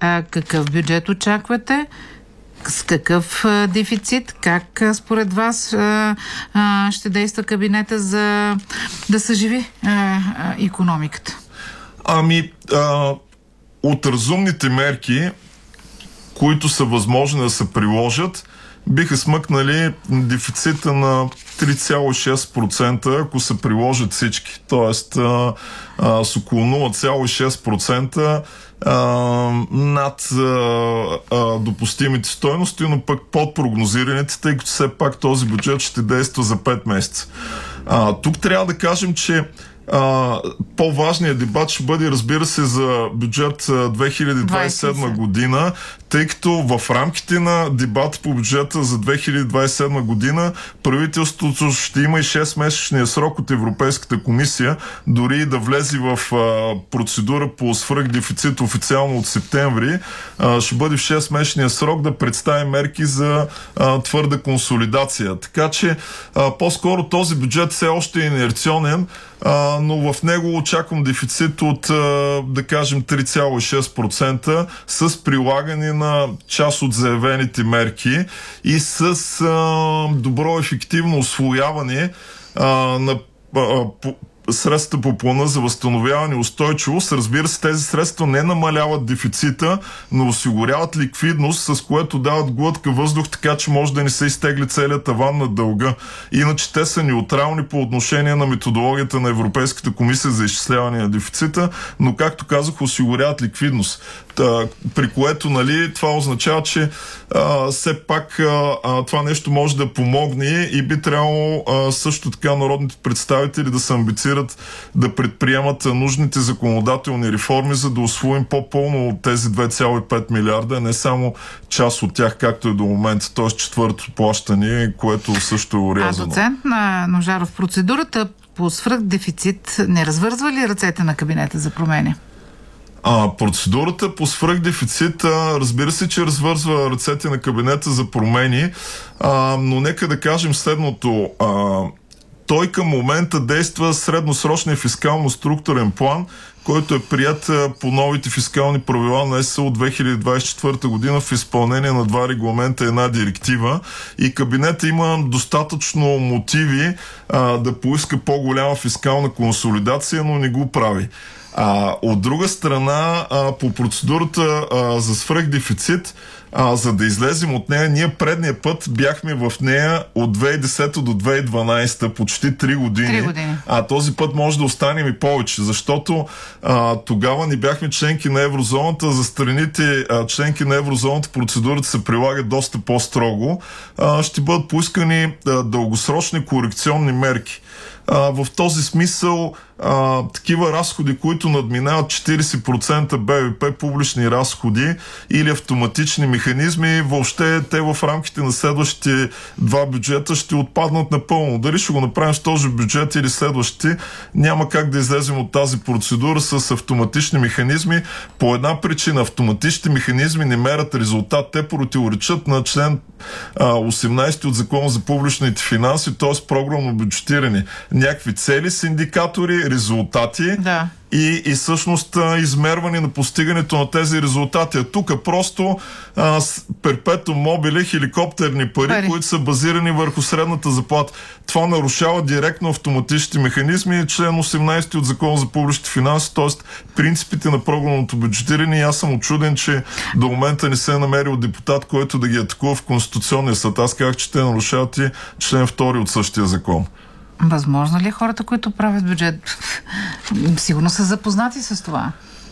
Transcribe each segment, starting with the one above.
Какъв бюджет очаквате? С какъв дефицит? Как според вас ще действа кабинета за да съживи икономиката? От разумните мерки, които са възможни да се приложат, биха смъкнали дефицита на 3,6%, ако се приложат всички. Тоест с около 0,6% над допустимите стойности, но пък под прогнозираните, тъй като все пак този бюджет ще действа за 5 месеца. Тук трябва да кажем, че по-важният дебат ще бъде, разбира се, за бюджет 2027 година, тъй като в рамките на дебата по бюджета за 2027 година правителството ще има и 6-месечния срок от Европейската комисия, дори и да влезе в процедура по свръхдефицит официално от септември, ще бъде в 6-месечния срок да представи мерки за твърда консолидация. Така че по-скоро този бюджет все още е инерционен, но в него очаквам дефицит от, да кажем, 3,6% с прилагане на част от заявените мерки и с добро ефективно усвояване на средствата по плана за възстановяване и устойчивост. Разбира се, тези средства не намаляват дефицита, но осигуряват ликвидност, с което дават глътка въздух, така че може да не се изтегли целият таван на дълга. Иначе те са неутрални по отношение на методологията на Европейската комисия за изчисляване на дефицита, но, както казах, осигуряват ликвидност. При което, това означава, че все пак това нещо може да помогне и би трябвало също така народните представители да се амбицират да предприемат нужните законодателни реформи, за да усвоим по-пълно тези 2,5 милиарда, не само част от тях, както е до момента, т.е. четвърто плащане, което също е урязано. Доцент Ножаров, процедурата по свръхдефицит не развързва ли ръцете на кабинета за промени? Процедурата по свръхдефицит, разбира се, че развързва ръцете на кабинета за промени, но нека да кажем следното. Той към момента действа средносрочния фискално-структурен план, който е прият по новите фискални правила на ЕС от 2024 година в изпълнение на 2 регламента и 1 директива, и кабинета има достатъчно мотиви да поиска по-голяма фискална консолидация, но не го прави. От друга страна, по процедурата за свръхдефицит, за да излезем от нея, ние предния път бяхме в нея от 2010 до 2012, почти 3 години. Този път може да останем и повече, защото тогава не бяхме членки на еврозоната. За страните членки на еврозоната процедурата се прилага доста по-строго. Ще бъдат поискани дългосрочни корекционни мерки. В този смисъл такива разходи, които надминават 40% БВП, публични разходи или автоматични механизми, въобще те в рамките на следващите 2 бюджета ще отпаднат напълно. Дали ще го направим с този бюджет или следващите, няма как да излезем от тази процедура с автоматични механизми. По една причина: автоматични механизми не мерят резултат. Те противоречат на член 18 от Закона за публичните финанси, т.е. програмно бюджетиране. Някакви цели с индикатори, резултати и всъщност измерване на постигането на тези резултати. Тук просто перпетум мобиле, хеликоптерни пари, които са базирани върху средната заплата. Това нарушава директно автоматичните механизми и член 18 от Закона за публичните финанси, т.е. принципите на програмното бюджетиране. И аз съм учуден, че до момента не се е намерил депутат, който да ги атакува в Конституционния съд. Аз казах, че те нарушават и член 2 от същия закон. Възможно ли хората, които правят бюджет, сигурно са запознати с това?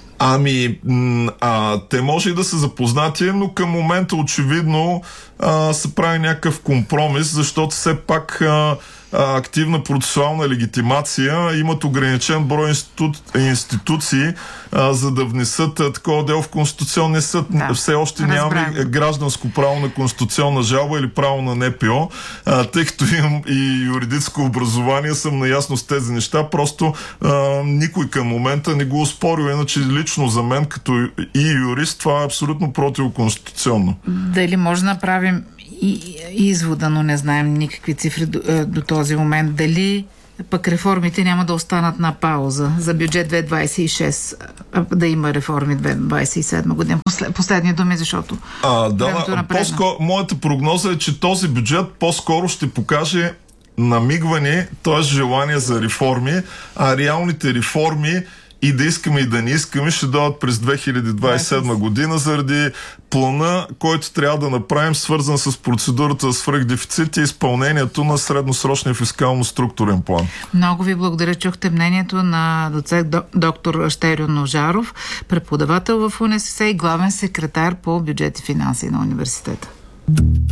Те може и да са запознати, но към момента очевидно се прави някакъв компромис, защото все пак активна процесуална легитимация имат ограничен брой институции, за да внесат такова дело в Конституционния съд. Все още нямаме гражданско право на конституционна жалба или право на НПО. Тъй като имам и юридическо образование, съм наясно с тези неща. Просто никой към момента не го оспорил. Иначе лично за мен, като и юрист, това е абсолютно противоконституционно. Дали може да направим и извода, но не знаем никакви цифри до този момент, дали пък реформите няма да останат на пауза за бюджет 2026, да има реформи 2027 година. Последни думи, защото моята прогноза е, че този бюджет по-скоро ще покаже намигване, т.е. желание за реформи, а реалните реформи и да искаме и да не искаме ще дойдат през 2027 година заради плана, който трябва да направим, свързан с процедурата за свръхдефицит и изпълнението на средносрочния фискално-структурен план. Много ви благодаря. Чухте мнението на доцент доктор Щерьо Ножаров, преподавател в УНСС и главен секретар по бюджет и финанси на университета.